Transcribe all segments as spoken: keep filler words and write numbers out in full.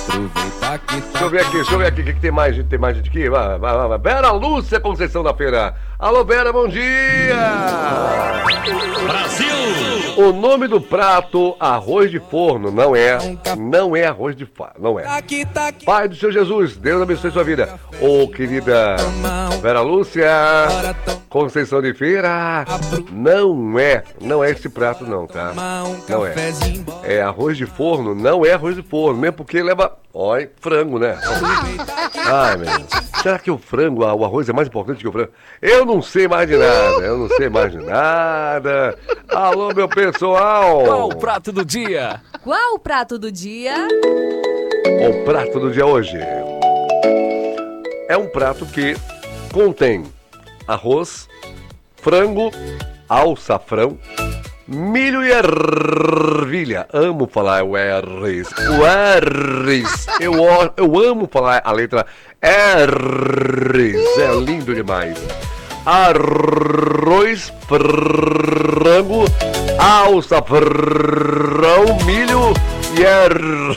Aproveita que tá. Deixa eu ver aqui, deixa eu ver aqui, o que, que tem mais gente, tem mais gente aqui? Vai, vai, vai, vai. Vera Lúcia Conceição da Feira. Alô, Vera, bom dia! Brasil! O nome do prato, arroz de forno, não é, não é arroz de forno, não é. Pai do Senhor Jesus, Deus abençoe sua vida. Ô, querida Vera Lúcia Conceição de Feira, não é, não é esse prato não, tá? Não é. É arroz de forno, não é arroz de forno, mesmo porque leva, olha, frango, né? Ai, meu Deus. Será que o frango, o arroz é mais importante que o frango? Eu não sei mais de nada, eu não sei mais de nada. Alô, meu pessoal! Qual o prato do dia? Qual o prato do dia? O prato do dia hoje é um prato que contém arroz, frango, alçafrão, milho e ervilha. Amo falar o R's. O R's. Eu, eu amo falar a letra R's. É lindo demais. Arroz, frango, alçafrão, milho e ervilha.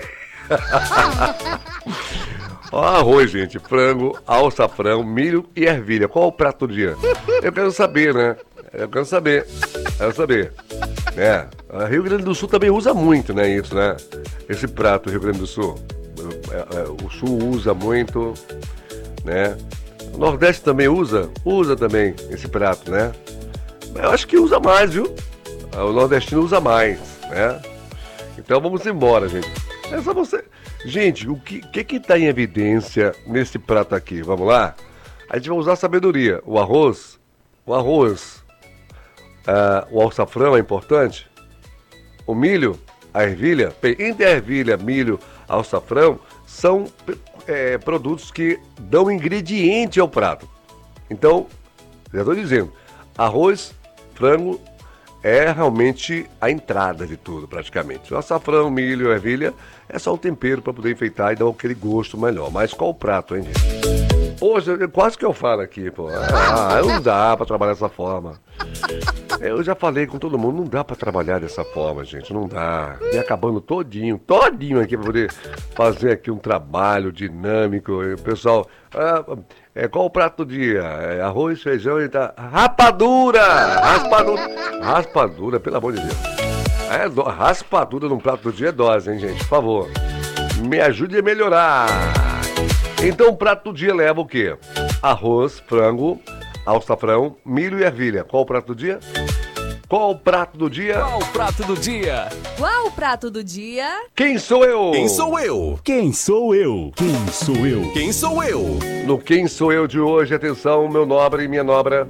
Arroz, gente, frango, alçafrão, milho e ervilha. Qual é o prato do dia? Eu quero saber, né? Eu quero saber. Quero saber. É, Rio Grande do Sul também usa muito, né, isso, né? Esse prato, Rio Grande do Sul. O Sul usa muito, né? O Nordeste também usa? Usa também esse prato, né? Eu acho que usa mais, viu? O nordestino usa mais, né? Então vamos embora, gente. É só você... Gente, o que que que tá em evidência nesse prato aqui? Vamos lá? A gente vai usar sabedoria. O arroz, o arroz, uh, o alçafrão é importante. O milho, a ervilha, bem, entre a ervilha, milho, alçafrão, são é, produtos que dão ingrediente ao prato. Então, já estou dizendo, arroz, frango é realmente a entrada de tudo, praticamente. O açafrão, milho, ervilha é só um tempero para poder enfeitar e dar aquele gosto melhor. Mas qual o prato, hein, gente? Hoje, quase que eu falo aqui, pô. Ah, não dá para trabalhar dessa forma. Eu já falei com todo mundo, não dá para trabalhar dessa forma, gente, não dá. E acabando todinho, todinho aqui para poder fazer aqui um trabalho dinâmico. E o pessoal, ah, é, qual o prato do dia? É arroz, feijão e tá... Rapadura! Raspadura! Raspadura, pelo amor de Deus. É, do... raspadura num prato do dia é dose, hein, gente? Por favor, me ajude a melhorar. Então o prato do dia leva o quê? Arroz, frango, alçafrão, milho e ervilha. Qual o prato do dia? Qual o prato do dia? Qual o prato do dia? Qual o prato do dia? Quem sou eu? Quem sou eu? Quem sou eu? Quem sou eu? Quem sou eu? No Quem Sou Eu de hoje, atenção, meu nobre e minha nobra.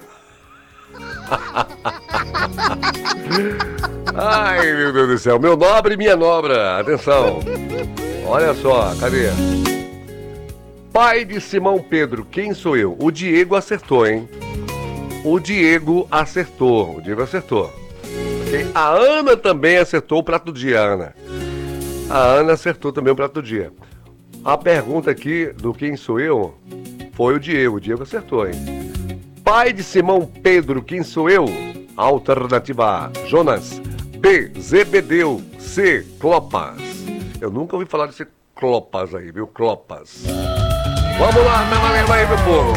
Ai, meu Deus do céu, meu nobre e minha nobra, atenção. Olha só, cadê? Pai de Simão Pedro, quem sou eu? O Diego acertou, hein? O Diego acertou, o Diego acertou. Okay? A Ana também acertou o prato do dia, Ana. A Ana acertou também o prato do dia. A pergunta aqui do quem sou eu foi o Diego, o Diego acertou, hein? Pai de Simão Pedro, quem sou eu? Alternativa A, Jonas. B, Zebedeu. C, Clopas. Eu nunca ouvi falar desse Clopas aí, viu? Clopas. Vamos lá, meu amigo aí, meu povo.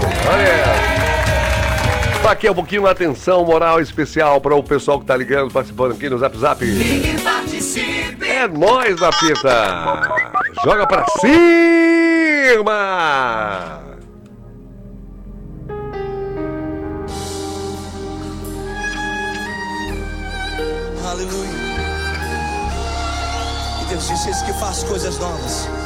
Olha. Tá aqui um pouquinho, atenção, moral especial para o pessoal que tá ligando, participando aqui no Zap Zap. É nóis na fita. Joga pra cima. Aleluia. E Deus disse: eis que faz coisas novas.